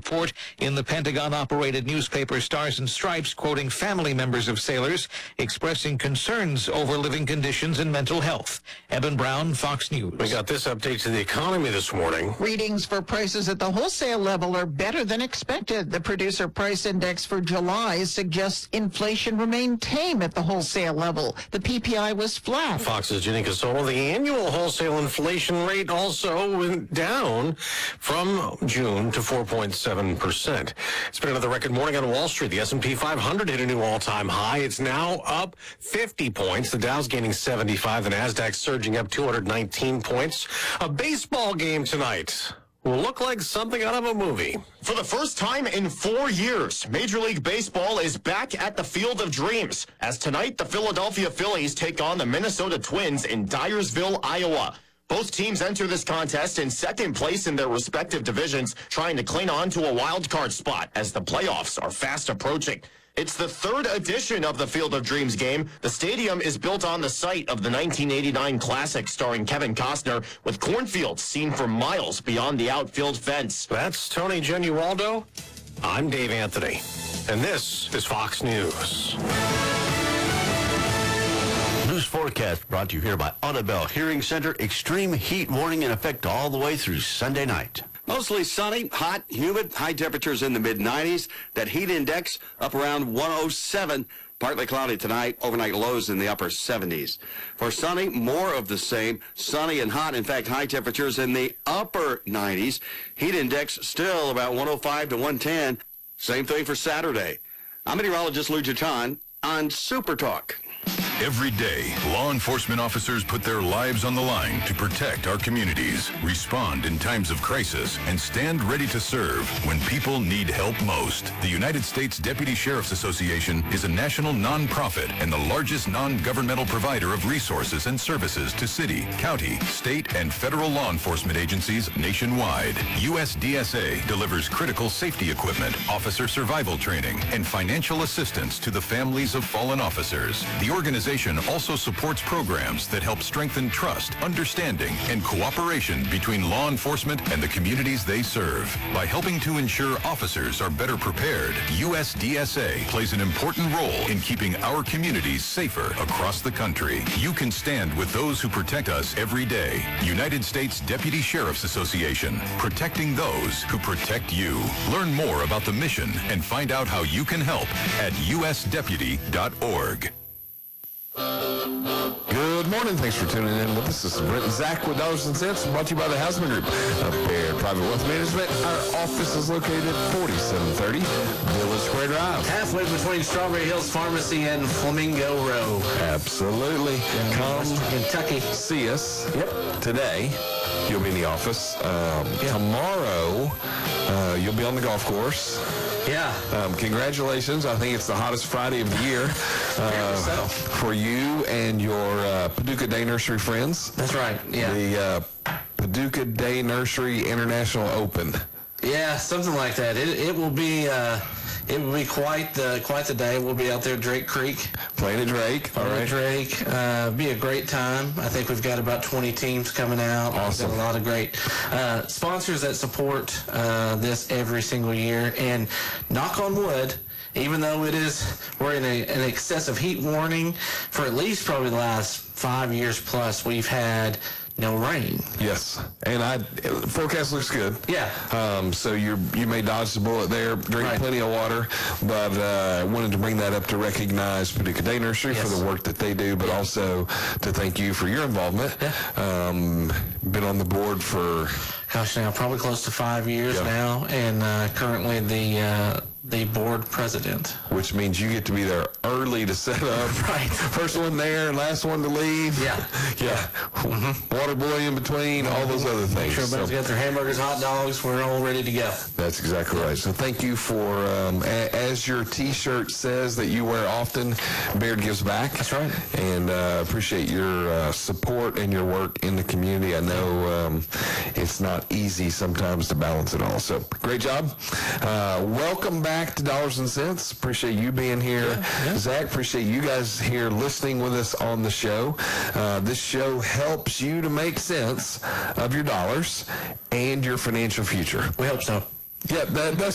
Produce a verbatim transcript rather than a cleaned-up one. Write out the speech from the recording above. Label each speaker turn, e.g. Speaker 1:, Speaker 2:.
Speaker 1: report in the Pentagon-operated newspaper Stars and Stripes, quoting family members of sailors expressing concerns over living conditions and mental health. Eben Brown, Fox News.
Speaker 2: We got this update to the economy this morning.
Speaker 3: Readings for prices at the wholesale level are better than expected. The Producer Price Index for July suggests inflation remained tame at the wholesale level. The P P I was flat.
Speaker 2: Fox's Jenny Casola. The annual wholesale inflation rate also went down from June to four point seven percent. It's been another record morning on Wall Street. The S and P five hundred hit a new all-time high. It's now up fifty points. The Dow's gaining seventy-five. The Nasdaq surging up two hundred nineteen points. A baseball game tonight will look like something out of a movie.
Speaker 4: For the first time in four years, Major League Baseball is back at the Field of Dreams, as tonight the Philadelphia Phillies take on the Minnesota Twins in Dyersville, Iowa. Both teams enter this contest in second place in their respective divisions, trying to cling on to a wild card spot as the playoffs are fast approaching. It's the third edition of the Field of Dreams game. The stadium is built on the site of the nineteen eighty-nine Classic starring Kevin Costner, with cornfields seen for miles beyond the outfield fence.
Speaker 2: That's Tony Genualdo. I'm Dave Anthony, and this is Fox News.
Speaker 5: News forecast brought to you here by Audubell Hearing Center. Extreme heat warning in effect all the way through Sunday night. Mostly sunny, hot, humid, high temperatures in the mid nineties. That heat index up around one oh seven. Partly cloudy tonight, overnight lows in the upper seventies. For sunny, more of the same. Sunny and hot, in fact, high temperatures in the upper nineties. Heat index still about one oh five to one ten. Same thing for Saturday. I'm meteorologist Lou Jaton on Super Talk.
Speaker 6: Every day, law enforcement officers put their lives on the line to protect our communities, respond in times of crisis, and stand ready to serve when people need help most. The United States Deputy Sheriff's Association is a national nonprofit and the largest non-governmental provider of resources and services to city, county, state, and federal law enforcement agencies nationwide. U S D S A delivers critical safety equipment, officer survival training, and financial assistance to the families of fallen officers. The organization also supports programs that help strengthen trust, understanding, and cooperation between law enforcement and the communities they serve. By helping to ensure officers are better prepared, U S D S A plays an important role in keeping our communities safer across the country. You can stand with those who protect us every day. United States Deputy Sheriff's Association, protecting those who protect you. Learn more about the mission and find out how you can help at U S deputy dot org.
Speaker 7: Good morning. Thanks for tuning in with us. This is Brent and Zach with Dollars and Cents, brought to you by the Housing Group of Baird Private Wealth Management. Our office is located at forty-seven thirty Village Square Drive.
Speaker 8: Halfway between Strawberry Hills Pharmacy and Flamingo Row.
Speaker 7: Absolutely. Come
Speaker 8: Kentucky.
Speaker 7: see us yep. today. You'll be in the office. Um, yeah. Tomorrow, uh, you'll be on the golf course.
Speaker 8: Yeah.
Speaker 7: Um, congratulations. I think it's the hottest Friday of the year uh,
Speaker 8: so.
Speaker 7: for you and your uh, Paducah Day Nursery friends.
Speaker 8: That's right. Yeah.
Speaker 7: The uh, Paducah Day Nursery International Open.
Speaker 8: Yeah, something like that. It it will be uh, it will be quite the quite the day. We'll be out there at Drake Creek.
Speaker 7: Playing at Drake. All
Speaker 8: Playing
Speaker 7: right.
Speaker 8: at Drake. Uh, be a great time. I think we've got about twenty teams coming out.
Speaker 7: Awesome.
Speaker 8: We've got a lot of great uh, sponsors that support uh, this every single year. And knock on wood, even though it is, we're in a, an excessive heat warning for at least probably the last five years plus, we've had no rain.
Speaker 7: Yes, and I forecast looks good.
Speaker 8: Yeah.
Speaker 7: Um, so you you may dodge the bullet there, drink
Speaker 8: Right.
Speaker 7: plenty of water, but uh, I wanted to bring that up to recognize Paducah Day Nursery
Speaker 8: Yes.
Speaker 7: for the work that they do, but also to thank you for your involvement.
Speaker 8: Yeah.
Speaker 7: Um, been on the board for
Speaker 8: Gosh, now probably close to five years
Speaker 7: Yeah.
Speaker 8: now, and uh, currently the uh, the board president.
Speaker 7: which means you get to be there early to set up.
Speaker 8: Right.
Speaker 7: First one there, last one to leave.
Speaker 8: Yeah.
Speaker 7: Yeah. Mm-hmm. Water boy in between, all those other things.
Speaker 8: Sure, everybody's
Speaker 7: So-
Speaker 8: got their hamburgers, hot dogs. We're all ready to go.
Speaker 7: That's exactly right. So thank you for, um, a- as your T-shirt says that you wear often, Baird gives back.
Speaker 8: That's right.
Speaker 7: And uh, appreciate your uh, support and your work in the community. I know um, it's not easy sometimes to balance it all. So great job. Uh, welcome back to Dollars and Cents. Appreciate you being here.
Speaker 8: Yeah, yeah.
Speaker 7: Zach, appreciate you guys here listening with us on the show. Uh, this show helps you to make sense of your dollars and your financial future.
Speaker 8: We hope so.
Speaker 7: Yeah, that, that's